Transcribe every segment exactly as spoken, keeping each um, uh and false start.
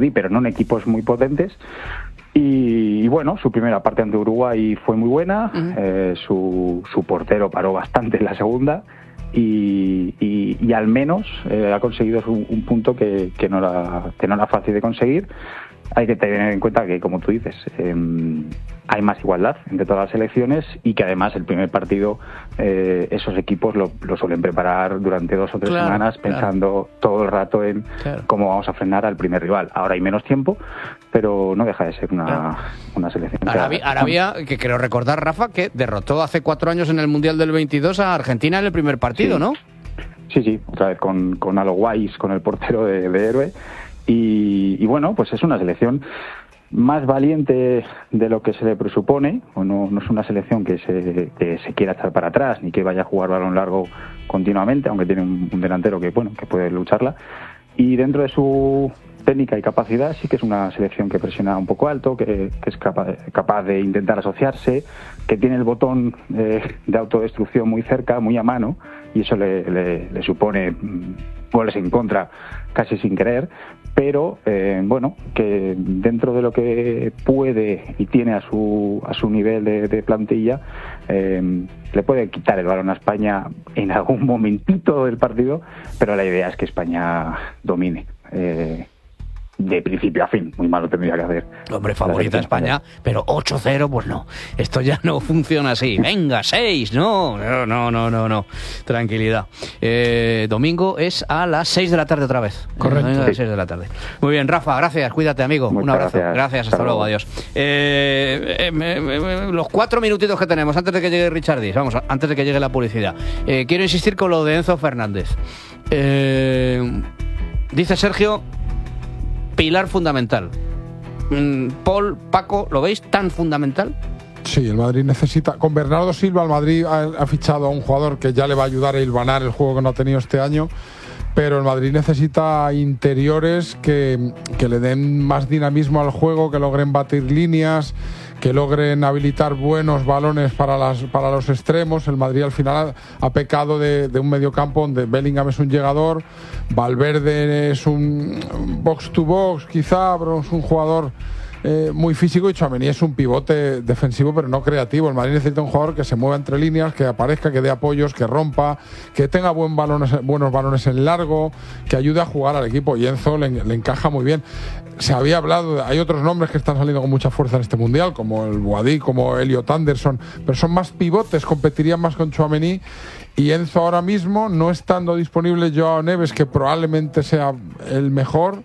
saudí, pero no en equipos muy potentes. Y, y bueno, su primera parte ante Uruguay fue muy buena, uh-huh. eh, su, su portero paró bastante en la segunda y, y, y al menos eh, ha conseguido un, un punto que, que, no era, que no era fácil de conseguir. Hay que tener en cuenta que, como tú dices, eh, hay más igualdad entre todas las selecciones y que además el primer partido eh, esos equipos lo, lo suelen preparar durante dos o tres claro, semanas pensando claro. todo el rato en claro. cómo vamos a frenar al primer rival. Ahora hay menos tiempo, pero no deja de ser una, claro. una selección. Arabia, Arabia, que creo recordar, Rafa, que derrotó hace cuatro años en el Mundial del veintidós a Argentina en el primer partido, sí. ¿no? Sí, sí, otra vez con, con Alo Weiss, con el portero de, de héroe. Y, y bueno, pues es una selección más valiente de lo que se le presupone, o no, no es una selección que se, que se quiera echar para atrás ni que vaya a jugar balón largo continuamente, aunque tiene un, un delantero que bueno que puede lucharla. Y dentro de su técnica y capacidad sí que es una selección que presiona un poco alto, que, que es capaz, capaz de intentar asociarse, que tiene el botón eh, de autodestrucción muy cerca, muy a mano, y eso le, le, le supone goles en contra casi sin querer, pero eh, bueno, que dentro de lo que puede y tiene a su a su nivel de, de plantilla, eh, le puede quitar el balón a España en algún momentito del partido, pero la idea es que España domine. Eh, de principio a fin, muy malo tendría que hacer. Hombre, favorita España, pero ocho cero, pues no. Esto ya no funciona así. Venga, seis, no, no, no, no, no, no. Tranquilidad. Eh, domingo es a las seis de la tarde otra vez. Correcto. A las seis de la tarde. Muy bien, Rafa, gracias, cuídate, amigo. Muchas Un abrazo. Gracias, gracias hasta, hasta luego, adiós. Eh, eh, me, me, me, los cuatro minutitos que tenemos antes de que llegue Richard Diez, vamos, antes de que llegue la publicidad. Eh, quiero insistir con lo de Enzo Fernández. Eh, dice Sergio, pilar fundamental. Paul, Paco, ¿lo veis tan fundamental? Sí, el Madrid necesita... Con Bernardo Silva el Madrid ha, ha fichado a un jugador que ya le va a ayudar a hilvanar el juego que no ha tenido este año, pero el Madrid necesita interiores que, que le den más dinamismo al juego, que logren batir líneas, que logren habilitar buenos balones para, las, para los extremos. El Madrid al final ha, ha pecado de, de un mediocampo donde Bellingham es un llegador, Valverde es un box to box quizá, pero es un jugador eh, muy físico, y Tchouaméni es un pivote defensivo pero no creativo. El Madrid necesita un jugador que se mueva entre líneas, que aparezca, que dé apoyos, que rompa, que tenga buen balones, buenos balones en largo, que ayude a jugar al equipo, y Enzo le, le encaja muy bien. Se había hablado, hay otros nombres que están saliendo con mucha fuerza en este mundial, como el Boadí, como Elliot Anderson, pero son más pivotes, competirían más con Tchouaméni. Y Enzo ahora mismo, no estando disponible Joao Neves, que probablemente sea el mejor,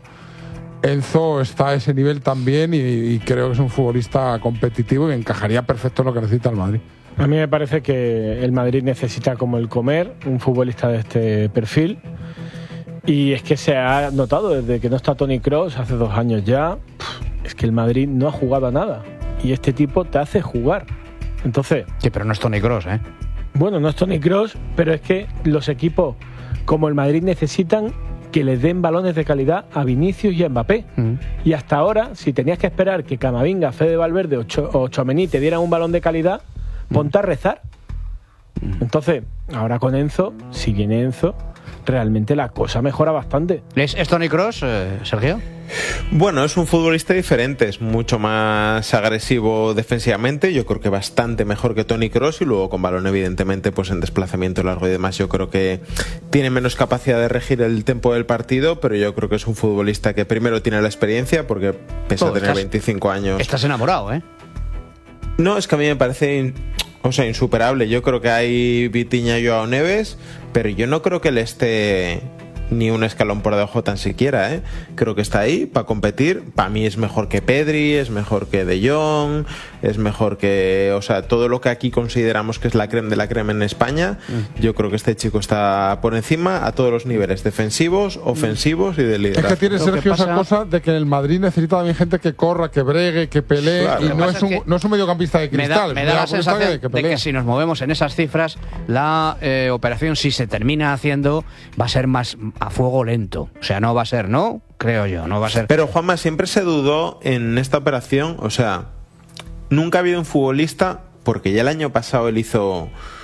Enzo está a ese nivel también, y, y creo que es un futbolista competitivo y encajaría perfecto en lo que necesita el Madrid. A mí me parece que el Madrid necesita, como el comer, un futbolista de este perfil. Y es que se ha notado desde que no está Toni Kroos, hace dos años ya, es que el Madrid no ha jugado a nada. Y este tipo te hace jugar. Entonces... Sí, pero no es Toni Kroos, ¿eh? Bueno, no es Toni Kroos, pero es que los equipos como el Madrid necesitan que les den balones de calidad a Vinicius y a Mbappé. Uh-huh. Y hasta ahora, si tenías que esperar que Camavinga, Fede Valverde o, Cho- o Tchouaméni te dieran un balón de calidad, ponte uh-huh. a rezar. Uh-huh. Entonces, ahora con Enzo, si viene Enzo, realmente la cosa mejora bastante. ¿Es, es Toni Kroos, eh, Sergio? Bueno, es un futbolista diferente, es mucho más agresivo defensivamente, yo creo que bastante mejor que Toni Kroos, y luego con balón evidentemente pues en desplazamiento largo y demás yo creo que tiene menos capacidad de regir el tempo del partido, pero yo creo que es un futbolista que primero tiene la experiencia, porque pese oh, a tener estás, veinticinco años... Estás enamorado, ¿eh? No, es que a mí me parece... In... O sea, insuperable. Yo creo que hay Vitinha y Joao Neves, pero yo no creo que le esté ni un escalón por debajo tan siquiera, ¿eh? Creo que está ahí para competir. Para mí es mejor que Pedri, es mejor que De Jong, es mejor que... O sea, todo lo que aquí consideramos que es la creme de la creme en España, mm. yo creo que este chico está por encima a todos los niveles, defensivos, ofensivos y de liderazgo. Es que tiene, Sergio, pasa... esa cosa de que el Madrid necesita también gente que corra, que bregue, que pelee, claro. Y no es, un, es no es un mediocampista de cristal. Me da, me da la sensación de que, de que si nos movemos en esas cifras, la eh, operación, si se termina haciendo, va a ser más a fuego lento. O sea, no va a ser, ¿no? Creo yo, no va a ser. Pero Juanma, siempre se dudó en esta operación, o sea, nunca ha habido un futbolista, porque ya el año pasado él hizo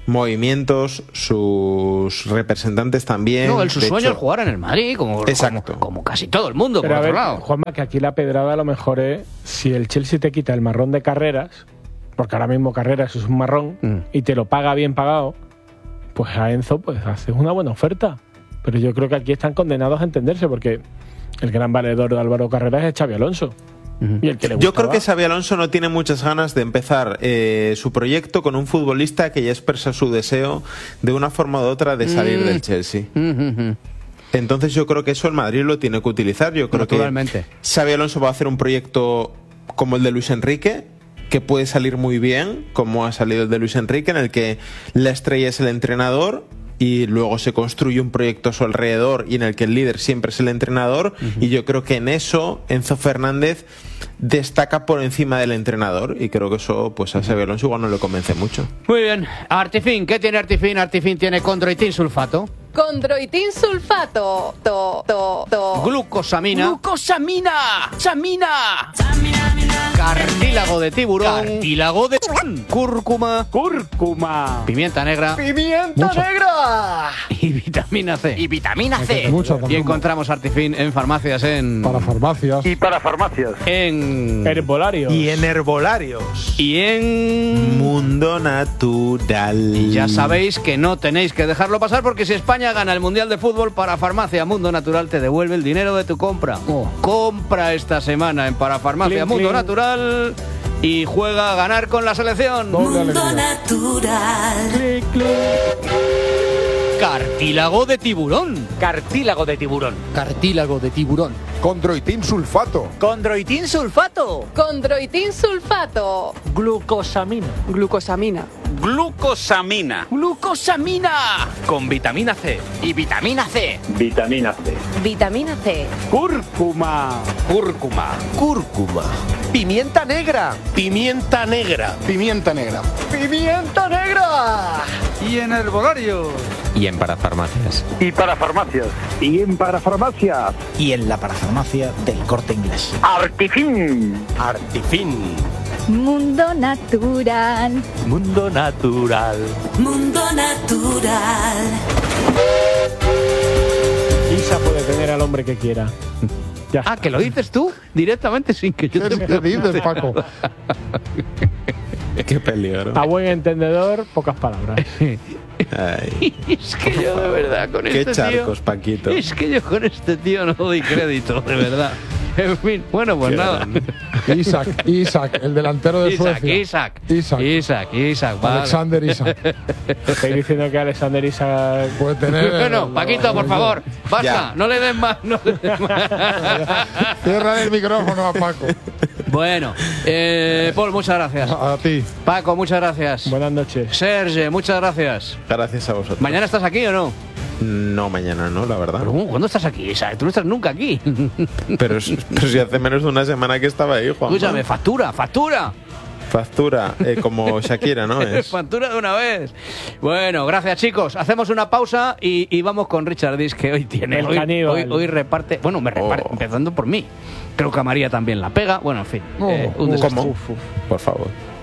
movimientos, sus representantes también. No, el su De sueño hecho, es jugar en el Madrid, como, Exacto. como, como casi todo el mundo, Pero por a otro ver, lado. Juanma, que aquí la pedrada a lo mejor es si el Chelsea te quita el marrón de Carreras, porque ahora mismo Carreras es un marrón, Mm. y te lo paga bien pagado, pues a Enzo pues haces una buena oferta. Pero yo creo que aquí están condenados a entenderse, porque el gran valedor de Álvaro Carreras es Xavi Alonso. Ujú. Y el que le Yo creo gustaba- que Xabi Alonso no tiene muchas ganas de empezar eh, su proyecto con un futbolista que ya expresa su deseo de una forma u otra de salir Mm. del Chelsea. Ujú. Entonces yo creo que eso el Madrid lo tiene que utilizar. Yo creo Naturalmente. que Xabi Alonso va a hacer un proyecto como el de Luis Enrique, que puede salir muy bien, como ha salido el de Luis Enrique, en el que la estrella es el entrenador y luego se construye un proyecto a su alrededor y en el que el líder siempre es el entrenador. Uh-huh. Y yo creo que en eso Enzo Fernández destaca por encima del entrenador y creo que eso pues a Xabi Alonso igual no le convence mucho. Muy bien. Artifin, ¿qué tiene Artifin? Artifin tiene condroitin sulfato. Condroitin sulfato. To, to, to. Glucosamina. ¡Glucosamina! ¡Samina! Cartílago de tiburón. Cartílago de... Cúrcuma. ¡Cúrcuma! Pimienta negra. ¡Pimienta Mucho. negra! Y vitamina C. Y vitamina C. Mucho Y también. encontramos Artifin en farmacias en... Para farmacias. Y para farmacias. En... Herbolario. Y en herbolarios. Y en... Mundo Natural. Y ya sabéis que no tenéis que dejarlo pasar porque si España gana el Mundial de Fútbol, para Farmacia Mundo Natural te devuelve el dinero de tu compra. Oh. Compra esta semana en Parafarmacia Clink, Mundo clink. Natural y juega a ganar con la selección. Doble alegría. Natural. Clic, clic. Cartílago de tiburón. Cartílago de tiburón. Cartílago de tiburón. Condroitin sulfato. Condroitin sulfato. Condroitin sulfato. Glucosamina. Glucosamina. Glucosamina. Glucosamina. Con vitamina C. Y vitamina C. Vitamina C. Vitamina C. ¡Cúrcuma! Cúrcuma. Cúrcuma. Pimienta negra. Pimienta negra. Pimienta negra. Pimienta negra. Y en herbolario. Y en parafarmacias. Y para farmacias. Y en para farmacias. Y en la parafarmacia del Corte Inglés. Artifin. Artifin. Mundo natural. Mundo natural. Mundo natural. Isa puede tener al hombre que quiera. Ya Ah, está. que lo dices tú directamente sin que yo te ¿Qué dices, Paco? Qué peligro. A buen entendedor, pocas palabras. Ay, Es que yo de verdad con qué este charcos, tío... Paquito. Es que yo con este tío no doy crédito, de verdad. En fin, bueno, pues Qué nada. grande. Isaac, Isaac, el delantero de Isaac, Suecia. Isaac, Isaac. Isaac, Isaac, vale. Alexander Isaac. Estoy diciendo que Alexander Isaac... Puede tener. Bueno, Paquito, por favor, basta, Ya. no le den más, no le den más. Cierra el micrófono a Paco. Bueno, eh, Paul, muchas gracias. A, a ti. Paco, muchas gracias. Buenas noches. Serge, muchas gracias. Gracias a vosotros. ¿Mañana estás aquí o no? No, mañana no, la verdad. Pero, ¿cómo? ¿Cuándo estás aquí? Isaac? Tú no estás nunca aquí. Pero, es- pero si hace menos de una semana que estaba ahí, Juan. Escúchame, factura, factura. Factura, eh, como Shakira, ¿no? Es. Factura de una vez. Bueno, gracias chicos. Hacemos una pausa y, y vamos con Richard Dis, que hoy tiene. El Hoy, caníbal. hoy, hoy reparte. Bueno, me reparte, Oh. empezando por mí. Creo que a María también la pega. Bueno, en fin. Oh, eh, un oh, desastre. ¿Cómo? Por favor.